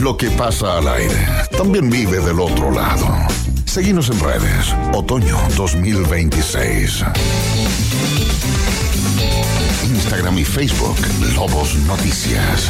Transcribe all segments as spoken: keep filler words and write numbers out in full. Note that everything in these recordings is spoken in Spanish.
lo que pasa al aire también vive del otro lado. Seguimos en redes. Otoño dos mil veintiséis. Instagram y Facebook, Lobos Noticias.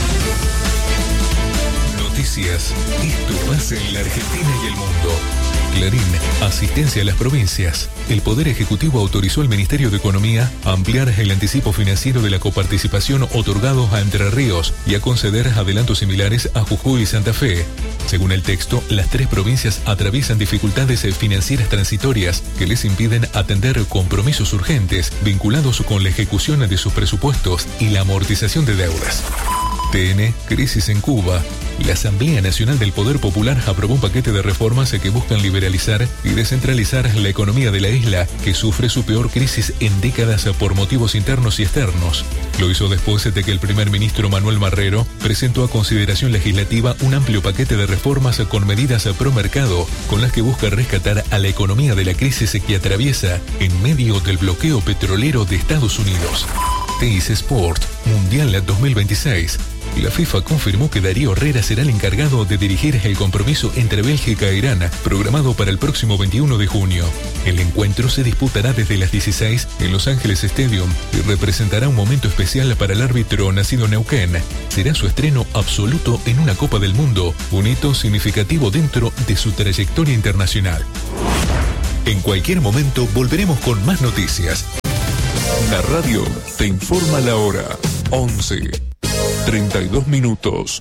Noticias. Esto pasa en la Argentina y el mundo. Clarín, asistencia a las provincias. El Poder Ejecutivo autorizó al Ministerio de Economía a ampliar el anticipo financiero de la coparticipación otorgado a Entre Ríos y a conceder adelantos similares a Jujuy y Santa Fe. Según el texto, las tres provincias atraviesan dificultades financieras transitorias que les impiden atender compromisos urgentes vinculados con la ejecución de sus presupuestos y la amortización de deudas. T N, crisis en Cuba. La Asamblea Nacional del Poder Popular aprobó un paquete de reformas que buscan liberalizar y descentralizar la economía de la isla, que sufre su peor crisis en décadas por motivos internos y externos. Lo hizo después de que el primer ministro Manuel Marrero presentó a consideración legislativa un amplio paquete de reformas con medidas pro mercado, con las que busca rescatar a la economía de la crisis que atraviesa en medio del bloqueo petrolero de Estados Unidos. Teis Sport, Mundial dos mil veintiséis. La FIFA confirmó que Darío Herrera será el encargado de dirigir el compromiso entre Bélgica e Irán, programado para el próximo veintiuno de junio. El encuentro se disputará desde las dieciséis en Los Ángeles Stadium y representará un momento especial para el árbitro nacido en Neuquén. Será su estreno absoluto en una Copa del Mundo, un hito significativo dentro de su trayectoria internacional. En cualquier momento volveremos con más noticias. La radio te informa la hora. once, treinta y dos minutos.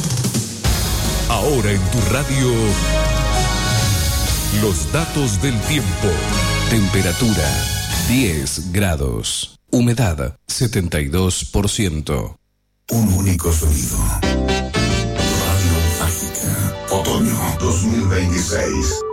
Ahora en tu radio, los datos del tiempo. Temperatura diez grados. Humedad setenta y dos por ciento. Un único sonido. Radio Mágica. Otoño dos mil veintiséis.